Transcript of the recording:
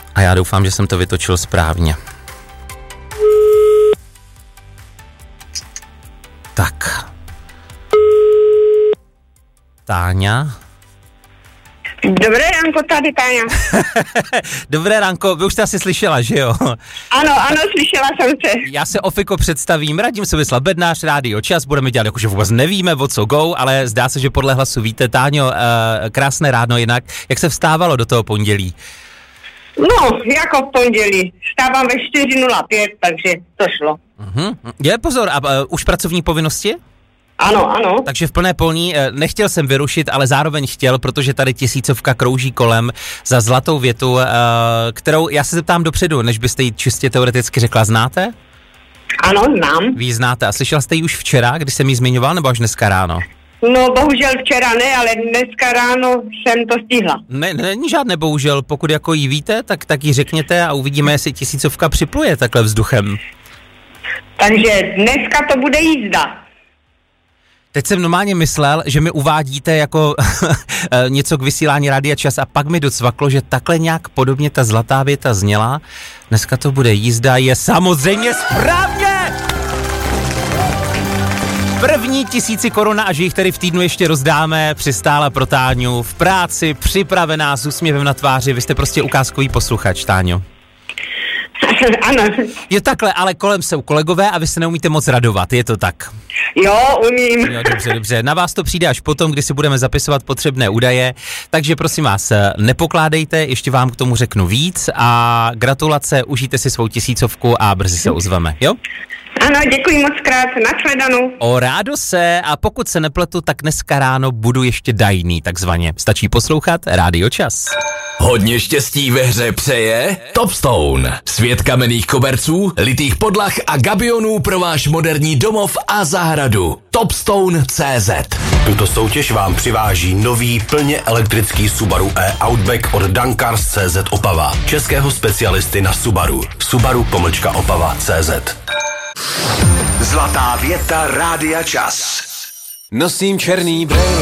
A já doufám, že jsem to vytočil správně. Tak. Táňa. Dobré ránko, tady Táňa. Dobré ránko, vy už jste asi slyšela, že jo? Ano, slyšela jsem se. Já se ofiko představím, Radim Soboslav Bednář, Rádio Čas, budeme dělat jakože vůbec nevíme, o co go, ale zdá se, že podle hlasu víte. Táňo, krásné ráno jinak. Jak se vstávalo do toho pondělí? No, jako v pondělí. Vstávám ve 4:05, takže to šlo. Je, pozor, a už pracovní povinnosti? Ano. Takže v plné polní, nechtěl jsem vyrušit, ale zároveň chtěl, protože tady 1000 krouží kolem za zlatou větu, kterou já se zeptám dopředu, než byste ji čistě teoreticky řekla. Znáte? Ano, znám. Vy ji znáte a slyšela jste ji už včera, když jsem ji zmiňoval, nebo až dneska ráno? No, bohužel včera ne, ale dneska ráno jsem to stihla. Ne, není žádné bohužel, pokud jako ji víte, tak ji řekněte a uvidíme, jestli 1000 připluje takhle vzduchem. Takže dneska to bude jízda. Teď jsem normálně myslel, že mi uvádíte jako něco k vysílání Rádia Čas a pak mi docvaklo, že takhle nějak podobně ta zlatá věta zněla. Dneska to bude jízda, je samozřejmě správně! První 1000 korun a že jich tady v týdnu ještě rozdáme, přistála pro Táňu v práci, připravená s úsměvem na tváři. Vy jste prostě ukázkový posluchač, Táňo. Ano. Je takhle, ale kolem jsou kolegové a vy se neumíte moc radovat, je to tak? Jo, umím. Jo, dobře. Na vás to přijde až potom, kdy si budeme zapisovat potřebné údaje, takže prosím vás, nepokládejte, ještě vám k tomu řeknu víc a gratulace, užijte si svou 1000 a brzy se ozveme, jo? Ano, děkuji moc krát, nashledanou. O rádo se, a pokud se nepletu, tak dneska ráno budu ještě dajný, takzvaně. Stačí poslouchat Rádio Čas. Hodně štěstí ve hře přeje Topstone. Svět kamenných koberců, litých podlah a gabionů pro váš moderní domov a zahradu. Topstone.cz. Tuto soutěž vám přiváží nový plně elektrický Subaru e-Outback od Dankars.cz Opava. Českého specialisty na Subaru. Subaru-Opava.cz. Zlatá věta Rádia Čas. Nosím černý brejle.